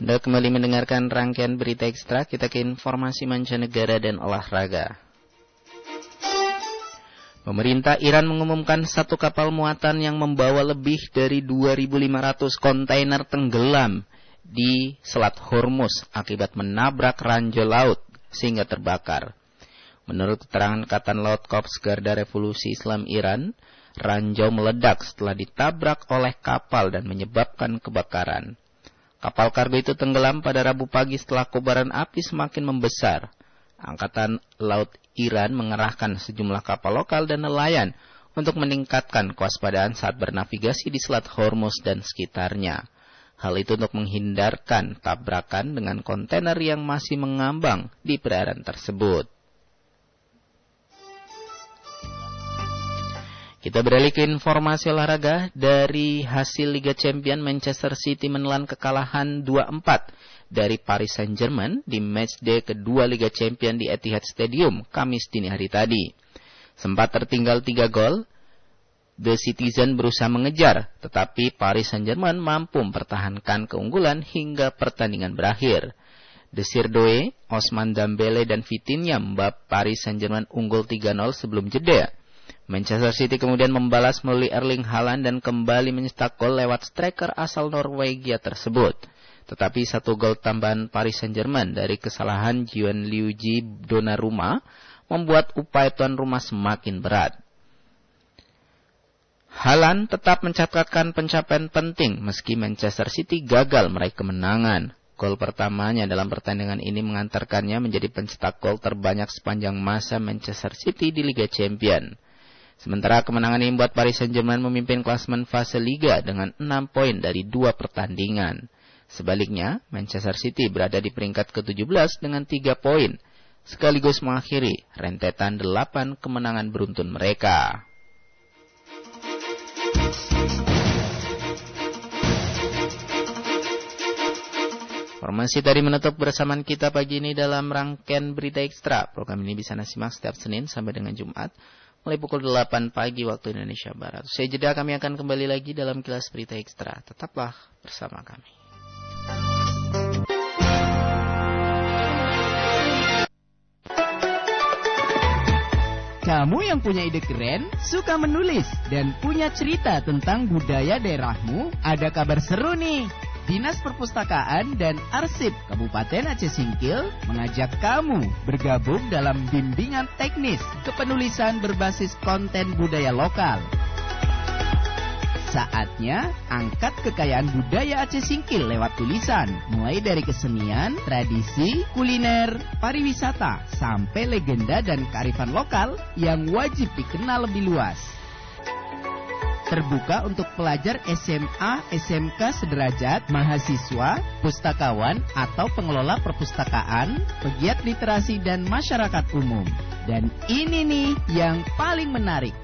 Anda kembali mendengarkan rangkaian berita ekstra, kita ke informasi mancanegara dan olahraga. Pemerintah Iran mengumumkan satu kapal muatan yang membawa lebih dari 2.500 kontainer tenggelam di Selat Hormuz akibat menabrak ranjau laut sehingga terbakar. Menurut keterangan Angkatan Laut Korps Garda Revolusi Islam Iran, ranjau meledak setelah ditabrak oleh kapal dan menyebabkan kebakaran. Kapal kargo itu tenggelam pada Rabu pagi setelah kobaran api semakin membesar. Angkatan Laut Iran mengerahkan sejumlah kapal lokal dan nelayan untuk meningkatkan kewaspadaan saat bernavigasi di Selat Hormuz dan sekitarnya. Hal itu untuk menghindarkan tabrakan dengan kontainer yang masih mengambang di perairan tersebut. Kita beralih ke informasi olahraga. Dari hasil Liga Champions, Manchester City menelan kekalahan 2-4 dari Paris Saint-Germain di matchday kedua Liga Champions di Etihad Stadium Kamis dini hari tadi. Sempat tertinggal 3 gol, The Citizen berusaha mengejar, tetapi Paris Saint-Germain mampu mempertahankan keunggulan hingga pertandingan berakhir. Desir Doué, Ousmane Dembélé dan Vitinha membuat Paris Saint-Germain unggul 3-0 sebelum jeda. Manchester City kemudian membalas melalui Erling Haaland dan kembali mencetak gol lewat striker asal Norwegia tersebut. Tetapi 1 gol tambahan Paris Saint-Germain dari kesalahan Gianluigi Donnarumma membuat upaya tuan rumah semakin berat. Haaland tetap mencatatkan pencapaian penting meski Manchester City gagal meraih kemenangan. Gol pertamanya dalam pertandingan ini mengantarkannya menjadi pencetak gol terbanyak sepanjang masa Manchester City di Liga Champions. Sementara kemenangan ini membuat Paris Saint-Germain memimpin klasemen fase Liga dengan 6 poin dari 2 pertandingan. Sebaliknya, Manchester City berada di peringkat ke-17 dengan 3 poin, sekaligus mengakhiri rentetan 8 kemenangan beruntun mereka. Informasi tadi menutup bersamaan kita pagi ini dalam rangkaian berita ekstra. Program ini bisa Anda simak setiap Senin sampai dengan Jumat, mulai pukul 8 pagi waktu Indonesia Barat. Usai jeda kami akan kembali lagi dalam kilas berita ekstra. Tetaplah bersama kami. Kamu yang punya ide keren, suka menulis, dan punya cerita tentang budaya daerahmu, ada kabar seru nih. Dinas Perpustakaan dan Arsip Kabupaten Aceh Singkil mengajak kamu bergabung dalam bimbingan teknis kepenulisan berbasis konten budaya lokal. Saatnya angkat kekayaan budaya Aceh Singkil lewat tulisan, mulai dari kesenian, tradisi, kuliner, pariwisata, sampai legenda dan kearifan lokal yang wajib dikenal lebih luas. Terbuka untuk pelajar SMA, SMK sederajat, mahasiswa, pustakawan, atau pengelola perpustakaan, pegiat literasi dan masyarakat umum. Dan ini nih yang paling menarik.